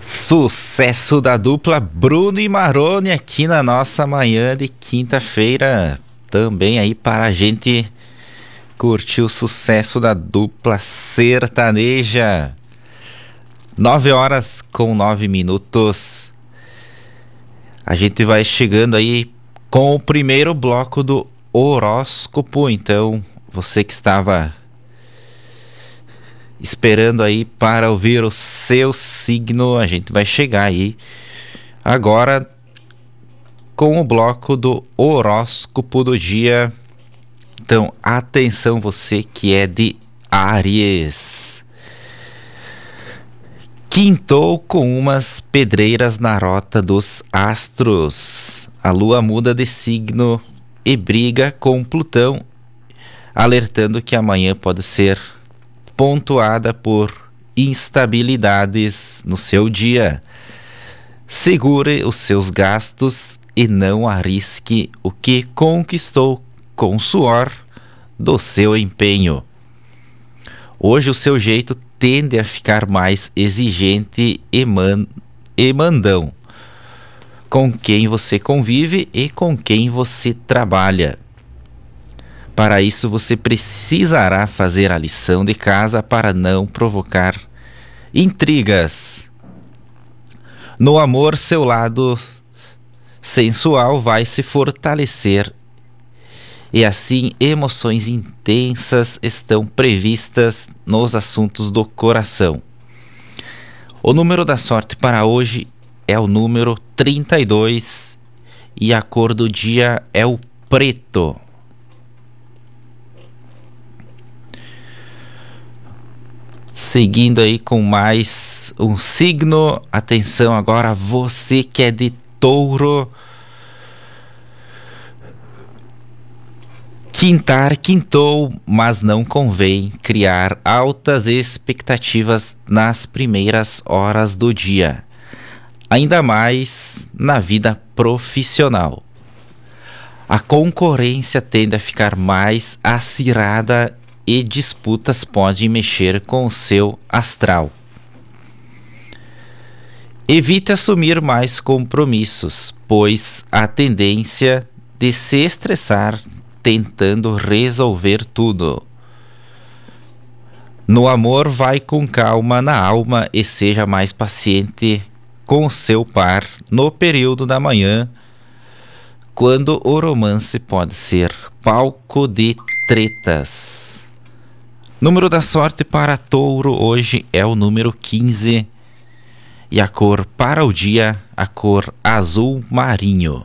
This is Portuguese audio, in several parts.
Sucesso da dupla Bruno e Marrone aqui na nossa manhã de quinta-feira. Também aí para a gente curtir o sucesso da dupla sertaneja. 9h09. A gente vai chegando aí com o primeiro bloco do horóscopo. Então, você que estava esperando aí para ouvir o seu signo, a gente vai chegar aí agora com o bloco do horóscopo do dia. Então, atenção, você que é de Áries. Quintou com umas pedreiras na rota dos astros. A lua muda de signo e briga com Plutão, alertando que amanhã pode ser pontuada por instabilidades no seu dia. Segure os seus gastos e não arrisque o que conquistou com o suor do seu empenho. Hoje o seu jeito tende a ficar mais exigente e mandão com quem você convive e com quem você trabalha. Para isso, você precisará fazer a lição de casa para não provocar intrigas. No amor, seu lado sensual vai se fortalecer e assim emoções intensas estão previstas nos assuntos do coração. O número da sorte para hoje é o número 32 e a cor do dia é o preto. Seguindo aí com mais um signo, atenção agora você que é de Touro. Quintou, mas não convém criar altas expectativas nas primeiras horas do dia, ainda mais na vida profissional. A concorrência tende a ficar mais acirrada e disputas podem mexer com o seu astral. Evite assumir mais compromissos, pois há tendência de se estressar tentando resolver tudo. No amor, vai com calma na alma e seja mais paciente com o seu par no período da manhã, quando o romance pode ser palco de tretas. Número da sorte para Touro hoje é o número 15 e a cor para o dia, a cor azul marinho.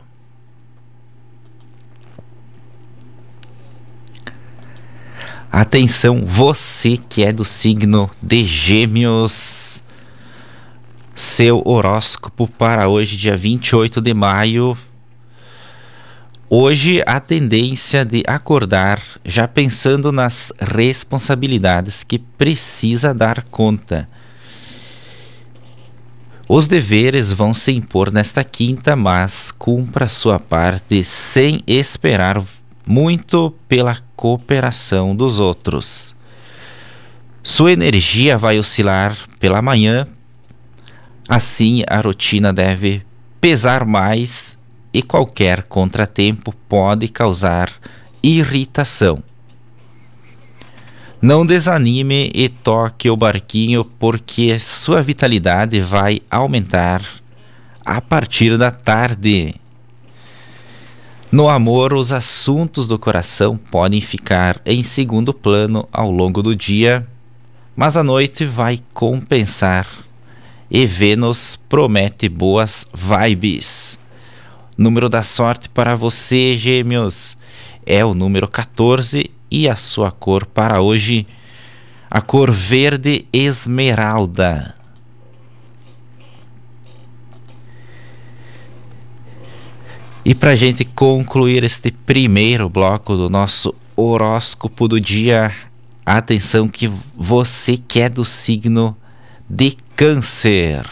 Atenção, você que é do signo de Gêmeos. Seu horóscopo para hoje, dia 28 de maio. Hoje, a tendência de acordar já pensando nas responsabilidades que precisa dar conta. Os deveres vão se impor nesta quinta, mas cumpra sua parte sem esperar muito pela cooperação dos outros. Sua energia vai oscilar pela manhã, assim a rotina deve pesar mais e qualquer contratempo pode causar irritação. Não desanime e toque o barquinho, porque sua vitalidade vai aumentar a partir da tarde. No amor, os assuntos do coração podem ficar em segundo plano ao longo do dia, mas a noite vai compensar e Vênus promete boas vibes. Número da sorte para você, Gêmeos, é o número 14 e a sua cor para hoje, a cor verde esmeralda. E para a gente concluir este primeiro bloco do nosso horóscopo do dia, atenção que você que é do signo de Câncer.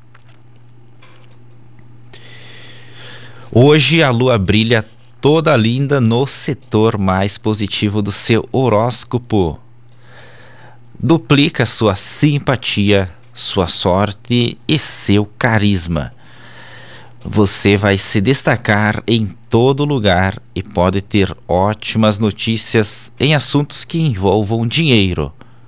Hoje a lua brilha toda linda no setor mais positivo do seu horóscopo. Duplica sua simpatia sua sorte e seu carisma. Você vai se destacar em todo lugar e pode ter ótimas notícias em assuntos que envolvam dinheiro.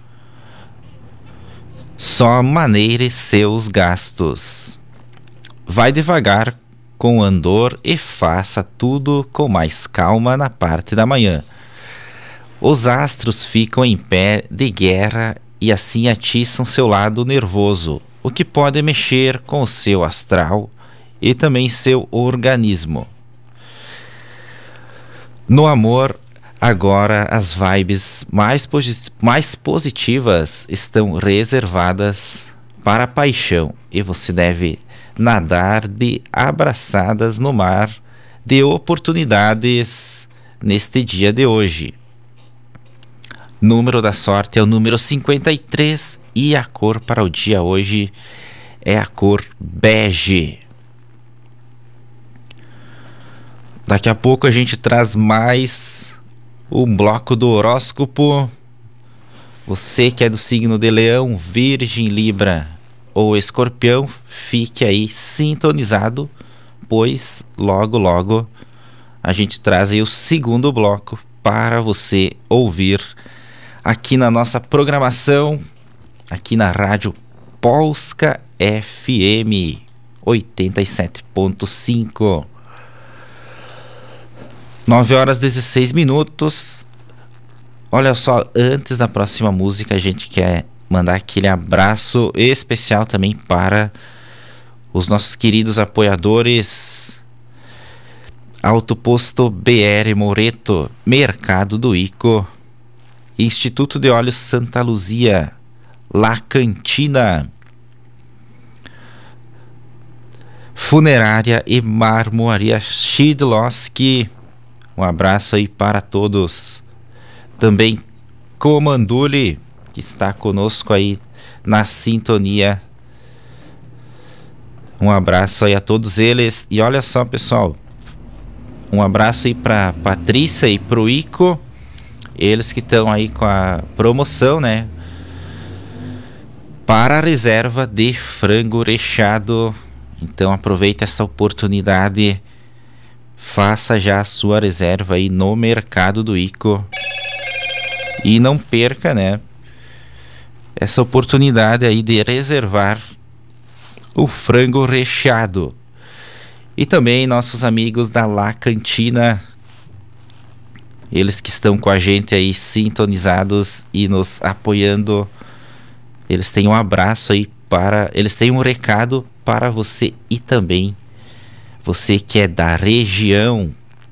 Só maneire seus gastos. Vai devagar com andor e faça tudo com mais calma na parte da manhã. Os astros ficam em pé de guerra e assim atiçam seu lado nervoso, o que pode mexer com o seu astral e também seu organismo. No amor, agora as vibes mais positivas estão reservadas para a paixão e você deve nadar de abraçadas no mar de oportunidades neste dia de hoje. Número da sorte é o número 53 e a cor para o dia hoje é a cor bege. Daqui a pouco a gente traz mais um bloco do horóscopo. Você que é do signo de Leão, Virgem, Libra ou Escorpião, fique aí sintonizado, pois logo logo a gente traz aí o segundo bloco para você ouvir aqui na nossa programação, aqui na Rádio Polska FM 87.5. 9 horas e 16 minutos. Olha só, antes da próxima música, a gente quer mandar aquele abraço especial também para os nossos queridos apoiadores Autoposto BR Moreto, Mercado do Ico, Instituto de Olhos Santa Luzia, La Cantina, Funerária e Marmoaria Shidlowski. Um abraço aí para todos. Também Comanduli, que está conosco aí na sintonia. Um abraço aí a todos eles. E olha só, pessoal, um abraço aí para Patrícia e pro Ico, eles que estão aí com a promoção, né, para a reserva de frango recheado. Então aproveita essa oportunidade, faça já a sua reserva aí no Mercado do Ico e não perca, né, essa oportunidade aí de reservar o frango recheado. E também nossos amigos da La Cantina, eles que estão com a gente aí sintonizados e nos apoiando, eles têm um abraço aí eles têm um recado para você e também você que é da região.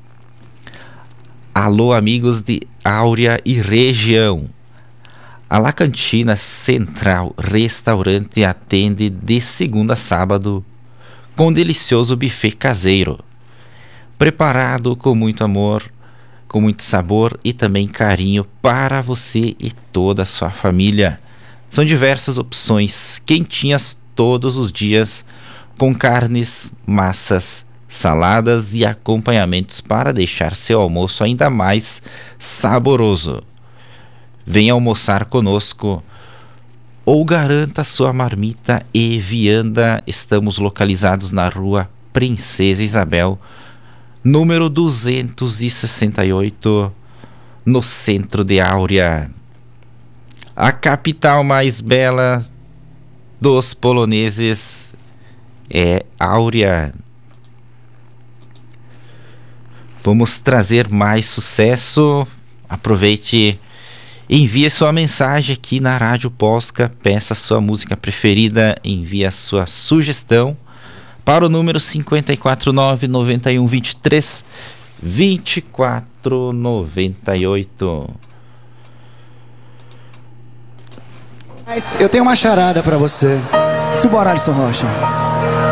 Alô, amigos de Áurea e região. A La Cantina Central Restaurante atende de segunda a sábado com um delicioso buffet caseiro, preparado com muito amor, com muito sabor e também carinho para você e toda a sua família. São diversas opções quentinhas todos os dias, com carnes, massas, saladas e acompanhamentos para deixar seu almoço ainda mais saboroso. Venha almoçar conosco ou garanta sua marmita e vianda. Estamos localizados na Rua Princesa Isabel, número 268, no centro de Áurea, a capital mais bela dos poloneses é Áurea. Vamos trazer mais sucesso. Aproveite, envie sua mensagem aqui na Rádio Polska, peça sua música preferida, envie a sua sugestão para o número 54991232498. Eu tenho uma charada pra você. Simbora, Alisson Rocha.